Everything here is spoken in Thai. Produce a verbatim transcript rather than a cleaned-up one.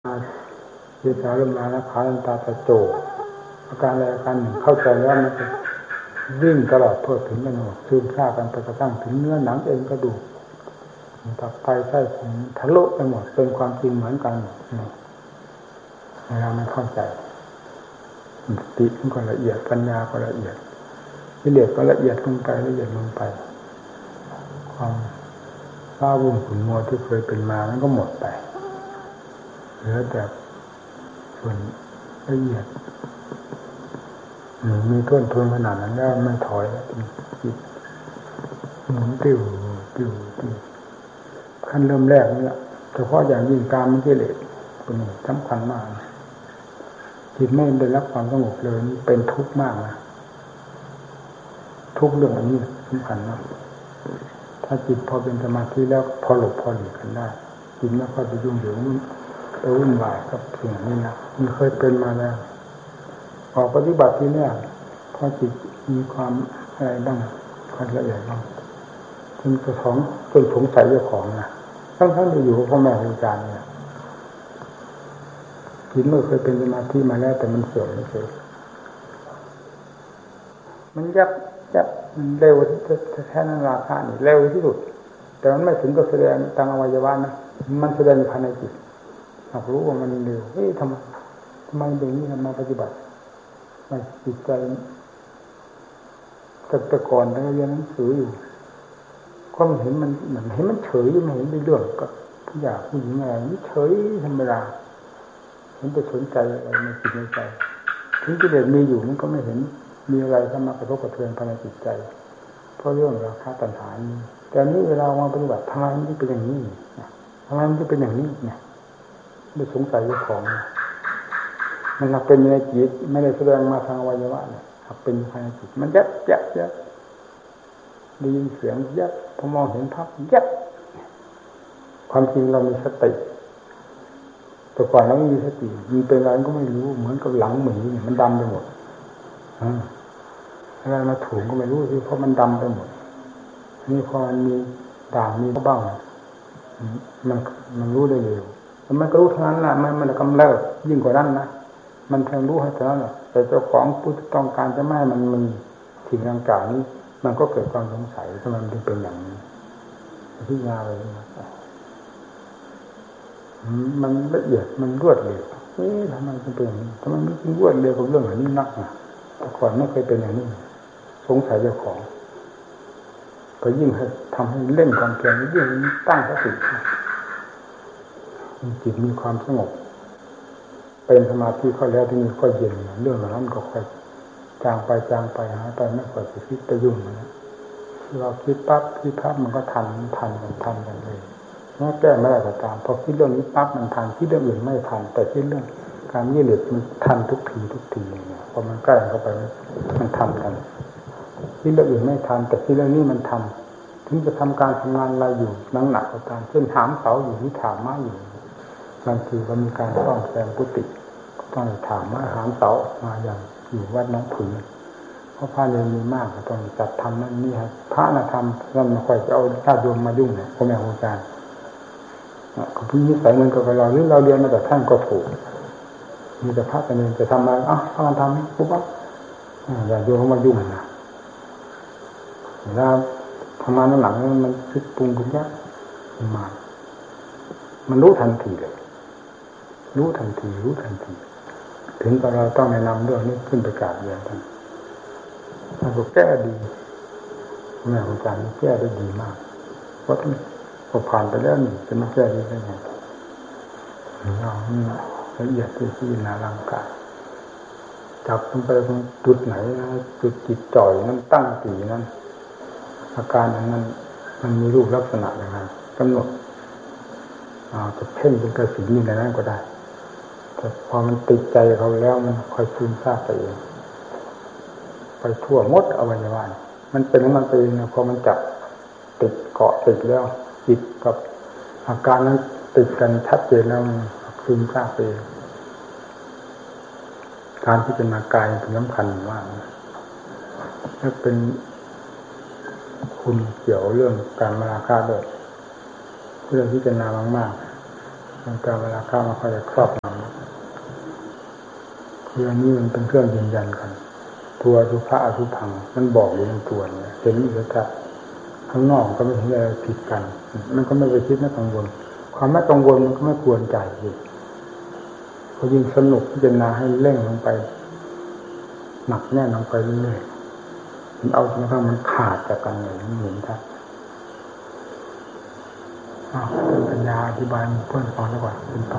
ยืดสาวลมมาแล้วขาลันตาตะโจอาการอะไรอาการหนึ่งเข้าใจแล้วมันจะวิ่งตลอดทั่วถึงกันหมดซึมซากันไปกระทั่งถึงเนื้อหนังเอ็นกระดูกตับไตไส้พุงทะลุไปหมดเป็นความจริงเหมือนกันเวลามันเข้าใจสติมันก็ละเอียดปัญญาก็ละเอียดกิเลสก็ละเอียดลงไปละเอียดลงไปความว้าวุ่นขุ่นมัวที่เคยเป็นมามันก็หมดไปเหลือแต่ส่วนละเอียดมีท่วนทนขนาดนั้นแล้วไม่ถอยแล้วจิตหมุนติ้วติ้วติ้วขั้นเริ่มแรกนี่แหละเฉพาะอย่างยิ่งการมันกิเลสเป็นสำคัญมากจิตไม่ได้รับความสงบเลยเป็นทุกข์มากนะทุกเรื่องอันนี้สำคัญมากถ้าจิตพอเป็นสมาธิแล้วพอหลบพอหลีกกันได้จิตไม่ค่อยไปยุ่งเหยิงไปวุ่นวายกับสิ่งนี้นะมันเคยเป็นมาแล้วออกปฏิบัติที่เนี่ยพอจิตมีความอะไรบ้างความละเอียดบ้างจนกระท้องจนสงสัยเจ้าของนะทั้งทั้งที่อยู่กับพ่อแม่ครูอาจารย์เนี่ยจิตเมื่อเคยเป็นสมาธิมาแล้วแต่มันเสื่อมเฉยมันยับยับมันเร็วแท้ๆนั้นราคานี่เร็วที่สุดแต่มันไม่ถึงกับแสดงทางอวัยวะนะมันแสดงภายในจิตหากรู้ว่ามันเร็วเฮ้ยทำไมทำไมอย่างนี้มาปฏิบัติไม่จิตใจแต่แต่ก่อนเราเรียนหนังสืออยู่ก็มันเห็นมันเหมือนเห็นมันเฉยไม่เห็นเรื่องกับผู้หญิงผู้หญิงอะไรนี่เฉยธรรมดาเห็นไปสนใจอะไรในจิตในใจถึงกิเลสมีอยู่มันก็ไม่เห็นมีอะไรเข้ามากระทบกระเทือนภายในจิตใจเพราะเรื่องราคะตัณหานี้แต่นี้เวลามาปฏิบัติทำไมมันถึงเป็นอย่างนี้ทำไมมันถึงเป็นอย่างนี้เนี่ยไม่สงสัยเรื่องของมันหากเป็นในจิตไม่ได้แสดงมาทางอวัยวะเนี่ยหากเป็นภายในจิตมันยับยับยับได้ยินเสียงยับพอมองเห็นภาพยับความจริงเรามีสติแต่ก่อนเราไม่มีสติมันเป็นอะไรก็ไม่รู้เหมือนกับหลังหมีเนี่ยมันดำไปหมดอะไรมาถูกก็ไม่รู้สิเพราะมันดำไปหมดนี่พอมันมีด่างมีบ้างมันมันรู้ได้เร็วมันก็รู้เท่านั้นแหละมันมันกำเริบยิ่งกว่านั้นนะมันเพียงรู้ให้เท่านั้นแหละแต่เจ้าของผู้ต้องการจะไม่ให้มันมีสิ่งต่างๆนี้มันก็เกิดความสงสัยทำไมมันถึงเป็นอย่างนี้พิจารณาไปนะมันละเอียดมันรวดเร็วเอ๊ะทำไมมันเป็นอย่างนี้ทำไมมันถึงรวดเร็วกับเรื่องแบบนี้นักนะแต่ก่อนไม่เคยเป็นอย่างนี้สงสัยเจ้าของก็ยิ่งให้ทำให้เล่นความเพียรยิ่งตั้งสติจิตมีความสงบเป็นสมาธิเข้าแล้วที่นี่ก็เย็นเรื่องเหล่านั้นก็ค่อยจางไปจางไปหายไปไม่ค่อยไปคิดไปยุ่งนะเราคิดปั๊บคิดปั๊บมันก็ทันทันกันทันกันเลยแม้แก้ไม่ได้ก็ตามพอคิดเรื่องนี้ปั๊บมันทันคิดเรื่องอื่นไม่ทันแต่คิดเรื่องการยืดเหยียดมันทันทุกทีทุกทีเนี่ยพอมันใกล้เข้าไปมันทันกันคิดเรื่องอื่นไม่ทันแต่คิดเรื่องนี้มันทันถึงจะทำการทำงานอะไรอยู่นั่งหนักก็ตามเช่นถามเสาอยู่ที่ถามม้าอยู่บางทีก็มีการซ่อมแซมกุฏิก็ต้องถามมาหามเสามาอย่างอยู่วัดน้องผืนเพราะพระเรียนมีมากก็ต้องจัดทำนั่นนี่ครับพระน่ะทำแล้วไม่ค่อยจะเอาญาติโยมมายุ่งเนี่ยพ่อแม่ครูอาจารย์เขาพูดนิสัยมันก็ไปเราหรือเราเรียนมาแต่ท่านก็ถูกมีแต่พระแต่เนรจะทำอะไรอ้าวพระมันทำปุ๊บปั๊บอย่าโยมเขามายุ่งนะเวลาทำงานหลังๆมันคิดปรุงบุญยากมันมามันรู้ทันทีเลยรู้ทันทีรู้ทันทีถึงตอนเราต้องแนะนำเรื่องนี้ขึ้นไปกราบเรียนท่านท่านก็แก้ดีแม่ครูอาจารย์แก้ได้ดีมากเพราะท่านพอผ่านไปแล้วนี่จะไม่แก้ได้ยังไงเรานี่ละเอียดที่พิจารณาร่างกายจับลงไปตรงจุดไหนนะจุดจิตจ่อยนั้นตั้งตีนั้นอาการนั้นมันมีรูปลักษณะอย่างไรกำหนดจะเพ่งเป็นกระสีนี่ในนั้นก็ได้แต่พอมันติดใจเขาแล้วมันค่อยซึมซาบไปเองไปทั่วมดอวัยวะมันเป็นของมันไปเองพอมันจับติดเกาะติดแล้วจิตกับอาการนั้นติดกันชัดเจนแล้วซึมซาบไปเองการที่จะมากายเป็นสำคัญมากถ้าเป็นคุณเกี่ยวเรื่องการมาราคาด้วยเรื่องที่จะนามากๆมันการเวลาเข้ามาค่อยจะครอบงำคืออันนี้มันเป็นเครื่องยืนยันกันตัวอสุภะอสุพังมันบอกอยู่ในตัวเนี่ยเห็นอยู่แล้วถ้าข้างนอกก็ไม่เห็นอะไรผิดกันมันก็ไม่ไปคิดไม่กังวลความไม่กังวลมันก็ไม่ควรใจอยู่พอยิ่งสนุกพิจารณาให้เร่งลงไปหนักแน่นลงไปเรื่อยๆมันเอาจนกระทั่งมันขาดจากกันเลยมันเห็นชัดอ้าวเป็นปัญญาอธิบายเพื่อนฟังดีกว่าเป็น